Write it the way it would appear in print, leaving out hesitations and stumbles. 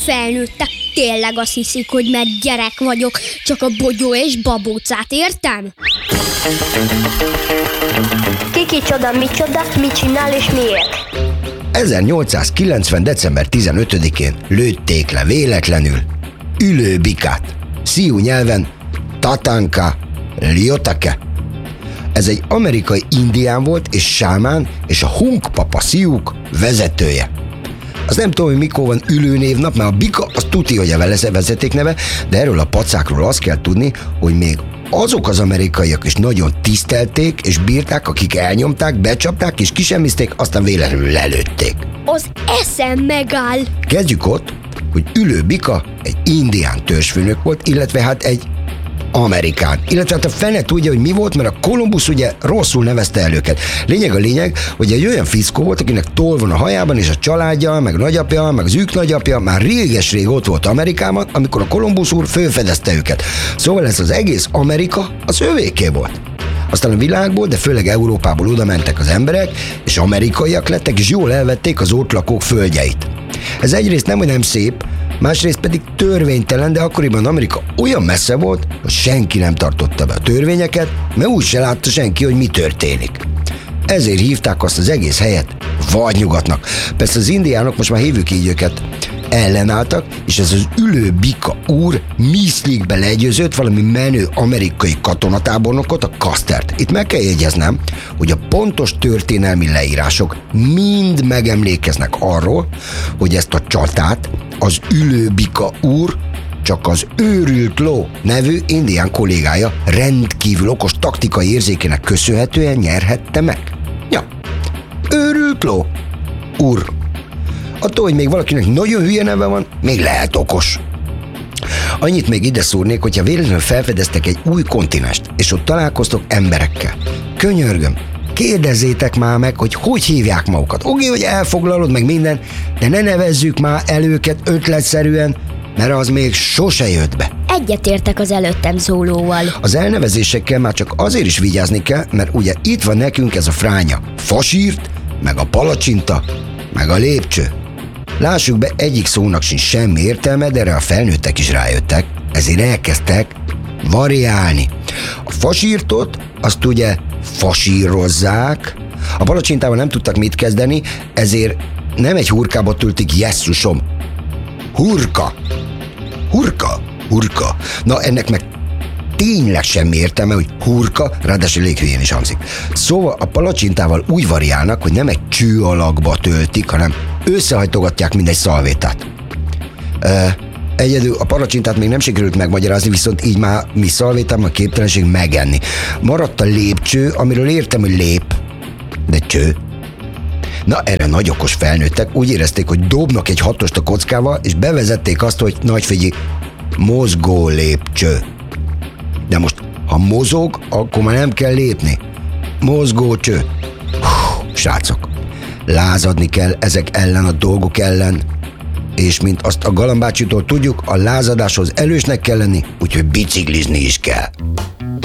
felnőttek tényleg azt hiszik, hogy mert gyerek vagyok, csak a bogyó és babócát értem? Kicsoda, micsoda, mit csinál és miért? 1890. december 15-én lőtték le véletlenül ülőbikát, sziú nyelven Tatanka Liotake. Ez egy amerikai indián volt és sámán, és a Hunkpapa Sioux vezetője. Az nem tudom, hogy mikor van ülőnévnap, mert a bika az tuti, hogy a vezetékneve, de erről a pacákról azt kell tudni, hogy még azok az amerikaiak is nagyon tisztelték és bírták, akik elnyomták, becsapták és kisemmizték, aztán véletlenül lelőtték. Az eszem megáll. Kezdjük ott, hogy ülőbika egy indián törzsfőnök volt, illetve hát egy amerikán. Illetve hát a fene tudja, hogy mi volt, mert a Kolumbusz ugye rosszul nevezte el őket. Lényeg, hogy egy olyan fiszkó volt, akinek toll van a hajában, és a családja, meg nagyapja, meg az ők nagyapja már réges-rég ott volt Amerikában, amikor a Kolumbusz úr fölfedezte őket. Szóval ez az egész Amerika az övéké volt. Aztán a világból, de főleg Európából oda mentek az emberek, és amerikaiak lettek, és jól elvették az ott lakók földjeit. Ez egyrészt nem szép, másrészt pedig törvénytelen, de akkoriban Amerika olyan messze volt, hogy senki nem tartotta be a törvényeket, mert úgy se látta senki, hogy mi történik. Ezért hívták azt az egész helyet Vadnyugatnak. Persze az indiánok, most már hívjuk így őket, ellenálltak, és ez az ülőbika úr Miszlikbe legyőzött valami menő amerikai katonatábornokot, a Custert. Itt meg kell jegyeznem, hogy a pontos történelmi leírások mind megemlékeznek arról, hogy ezt a csatát az ülőbika úr csak az őrült ló nevű indián kollégája rendkívül okos taktikai érzékének köszönhetően nyerhette meg. Ja, őrült ló úr. Attól, hogy még valakinek nagyon hülye neve van, még lehet okos. Annyit még ide szúrnék, hogyha véletlenül felfedeztek egy új kontinenst, és ott találkoztok emberekkel. Könyörgöm, kérdezzétek már meg, hogy hívják magukat. Oké, hogy elfoglalod meg minden, de ne nevezzük már el őket ötletszerűen, mert az még sose jött be. Egyetértek az előttem szólóval. Az elnevezésekkel már csak azért is vigyázni kell, mert ugye itt van nekünk ez a fránya fasírt, meg a palacsinta, meg a lépcső. Lássuk be, egyik szónak sincs semmi értelme, de erre a felnőttek is rájöttek, ezért elkezdtek variálni. A fasírtot azt ugye fasírozzák, a palacsintával nem tudtak mit kezdeni, ezért nem egy hurkába töltik, jesszusom. Hurka. Na ennek meg tényleg semmi értelme, hogy hurka, ráadásul elég hülyén is hangzik. Szóval a palacsintával úgy variálnak, hogy nem egy cső alakba töltik, hanem összehajtogatják mindegy szalvétát. Egyedül a palacsintát még nem sikerült megmagyarázni, viszont így már mi szalvétában képtelenség megenni. Maradt a lépcső, amiről értem, hogy lép, de cső. Na erre nagy okos felnőttek úgy érezték, hogy dobnak egy hatost a kockával, és bevezették azt, hogy nagy figyelj, mozgó lépcső. De most, ha mozog, akkor már nem kell lépni. Mozgócső. Srácok, lázadni kell ezek ellen a dolgok ellen, és mint azt a Galambácsitól tudjuk, a lázadáshoz elősnek kell lenni, úgyhogy biciklizni is kell.